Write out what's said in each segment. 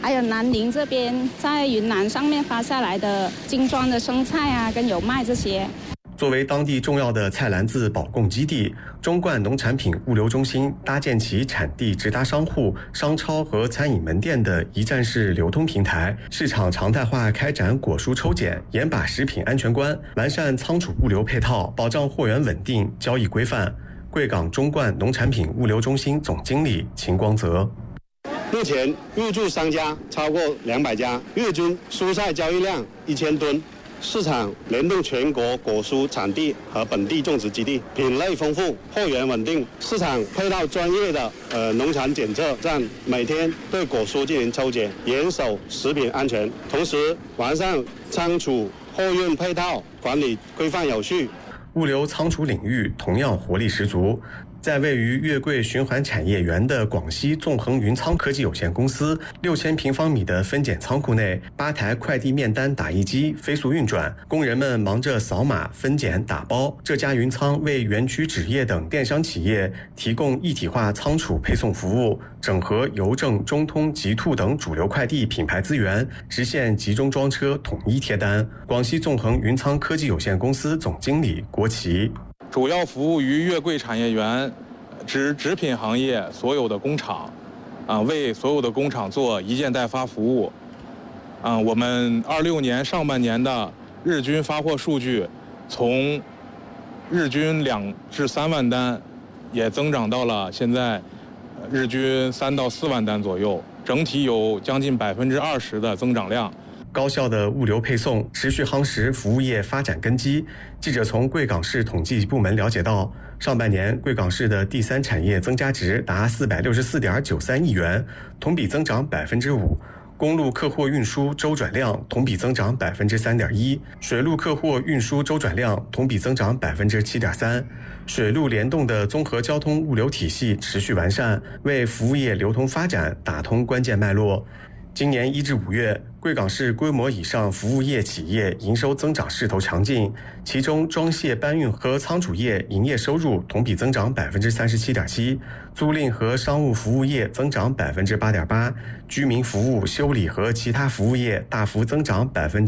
还有南宁这边在云南上面发下来的精装的生菜啊，跟油麦这些。 作为当地重要的菜篮子保供基地，中冠农产品物流中心搭建起产地直达商户、商超和餐饮门店的一站式流通平台，市场常态化开展果蔬抽检，严把食品安全关，完善仓储物流配套，保障货源稳定、交易规范。贵港中冠农产品物流中心总经理秦光泽。 目前入驻商家超过200家，月均蔬菜交易量1000吨。市场联动全国果蔬产地和本地种植基地，品类丰富，货源稳定。市场配套专业的农产检测站，每天对果蔬进行抽检，严守食品安全。同时完善仓储货运配套管理，规范有序。 物流仓储领域同样活力十足。在位于月桂循环产业园的广西纵横云仓科技有限公司6000平方米的分拣仓库内，8台快递面单打印机飞速运转，工人们忙着扫码、分拣、打包。这家云仓为园区纸业等电商企业提供一体化仓储配送服务，整合邮政、中通、极兔等主流快递品牌资源，实现集中装车、统一贴单。广西纵横云仓科技有限公司总经理郭琦。 主要服务于月桂产业园纸品行业所有的工厂，为所有的工厂做一件代发服务。我们26年上半年的日均发货数据，从日均2至3万单，也增长到了现在日均3到4万单左右，整体有将近20%的增长量。 高效的物流配送持续夯实服务业发展根基。记者从贵港市统计部门了解到，上半年贵港市的第三产业增加值达464.93亿元，同比增长5%。公路客货运输周转量同比增长3.1%，水路客货运输周转量同比增长7.3%。水陆联动的综合交通物流体系持续完善，为服务业流通发展打通关键脉络。今年1至5月，贵港市规模以上服务业企业营收增长势头强劲，其中装卸搬运和仓储业营业收入同比增长37.7%，租赁和商务服务业增长8.8%，居民服务、修理和其他服务业大幅增长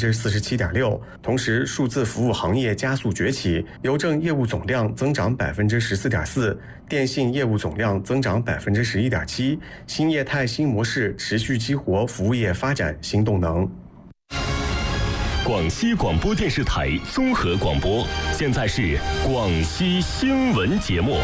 47.6%。同时，数字服务行业加速崛起，邮政业务总量增长14.4%，电信业务总量增长11.7%，新业态新模式持续激活服务业发展新动能。 广西广播电视台综合广播，现在是广西新闻节目。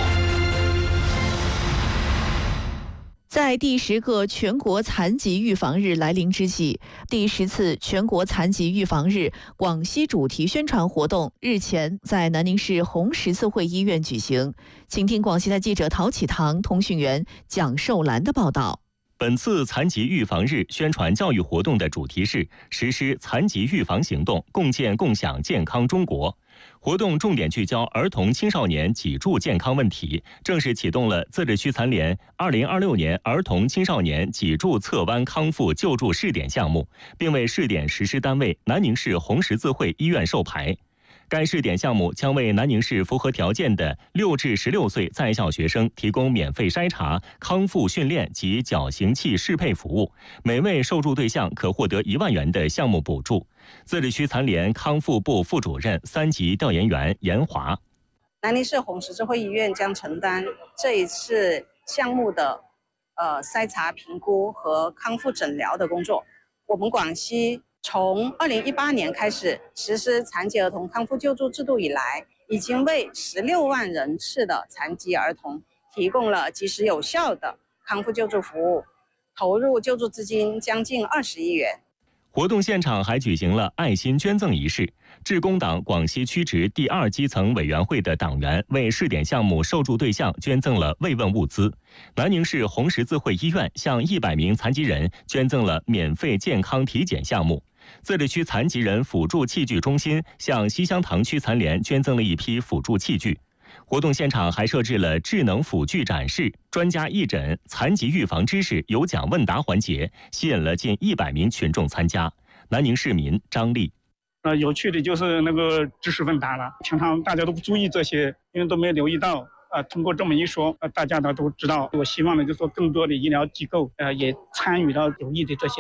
在第10个全国残疾预防日来临之际，第10次全国残疾预防日广西主题宣传活动日前在南宁市红十字会医院举行。请听广西台记者陶启堂、通讯员蒋寿兰的报道。 本次残疾预防日宣传教育活动的主题是实施残疾预防行动，共建共享健康中国。活动重点聚焦儿童青少年脊柱健康问题，正式启动了自治区残联2026年儿童青少年脊柱侧弯康复救助试点项目，并为试点实施单位南宁市红十字会医院授牌。该试点项目将为南宁市符合条件的6至16岁在校学生提供免费筛查、康复训练及矫形器适配服务，每位受助对象可获得1万元的项目补助。自治区残联康复部副主任3级调研员严华： 南宁市红十字会医院将承担这一次项目的筛查、评估和康复诊疗的工作。我们广西从2018年开始实施残疾儿童康复救助制度以来，已经为16万人次的残疾儿童提供了及时有效的康复救助服务，投入救助资金将近20亿元。 活动现场还举行了爱心捐赠仪式，致公党广西区直第2基层委员会的党员为试点项目受助对象捐赠了慰问物资。南宁市红十字会医院向100名残疾人捐赠了免费健康体检项目。自治区残疾人辅助器具中心向西乡塘区残联捐赠了一批辅助器具。活动现场还设置了智能辅具展示、专家义诊、残疾预防知识有奖问答环节，吸引了近100名群众参加。南宁市民张丽： 有趣的就是那个知识问答了，平常大家都不注意这些，因为都没留意到。通过这么一说，大家呢都知道。我希望呢，就说更多的医疗机构也参与到有益的这些